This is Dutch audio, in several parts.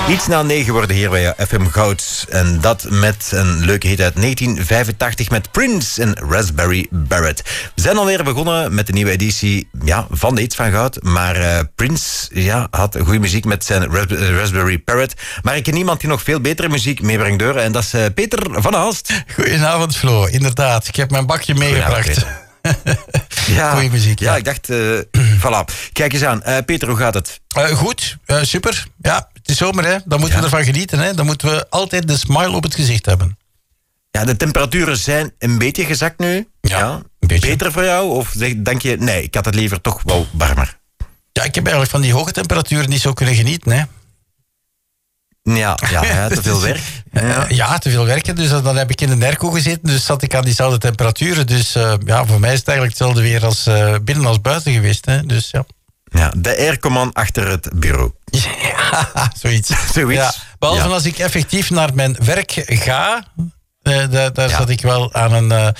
Iets na 9 worden hier bij FM Goud. En dat met een leuke hit uit 1985 met Prince en Raspberry Beret. We zijn alweer begonnen met de nieuwe editie van de hits van Goud. Maar Prince had goede muziek met zijn Raspberry Beret. Maar ik ken iemand die nog veel betere muziek meebrengt door. En dat is Peter van Aalst. Goedenavond Flo, inderdaad. Ik heb mijn bakje meegebracht. Goeie muziek. Ja, ik dacht, voilà. Kijk eens aan. Peter, hoe gaat het? Goed, super. Ja, het is zomer, hè. Dan moeten we ervan genieten, hè. Dan moeten we altijd de smile op het gezicht hebben. Ja, de temperaturen zijn een beetje gezakt nu. Ja, een beetje. Beter voor jou? Of denk je, nee, ik had het liever toch wel warmer? Ja, ik heb eigenlijk van die hoge temperaturen niet zo kunnen genieten, hè. Ja, te veel werk. Ja, te veel werken. Dus dan heb ik in de airco gezeten. Dus zat ik aan diezelfde temperaturen. Dus voor mij is het eigenlijk hetzelfde weer als binnen als buiten geweest. Hè. Dus ja. Ja, de aircoman achter het bureau. Ja, zoiets. Ja, behalve als ik effectief naar mijn werk ga. Daar zat ik wel aan een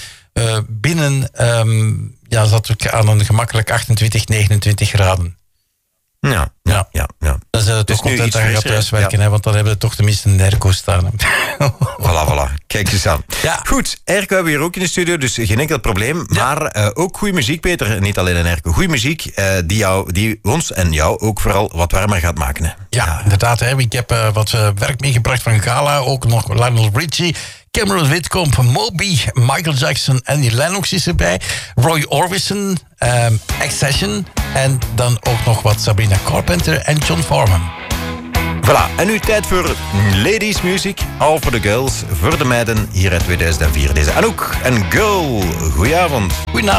zat ik aan een gemakkelijk 28, 29 graden. Ja. Dan zijn we toch content dat je gaat thuiswerken, hè, want dan hebben we toch tenminste een airco staan. Voilà. Kijk eens aan. Ja. Goed, airco hebben we hier ook in de studio, dus geen enkel probleem. Ja. Maar ook goede muziek, Peter. Niet alleen een airco. Goede muziek die ons en jou ook vooral wat warmer gaat maken. Hè. Ja, inderdaad. Hè. Ik heb wat werk meegebracht van Gala. Ook nog Lionel Richie, Cameron Whitcomb, Moby, Michael Jackson, Andy Lennox is erbij. Roy Orbison, Accession. En dan ook nog wat Sabrina Carpenter en John Foreman. Voilà, en nu tijd voor Ladies Music. All for the Girls, voor de meiden hier uit 2004. Deze Anouk en Girl. Goedenavond. Goedenavond.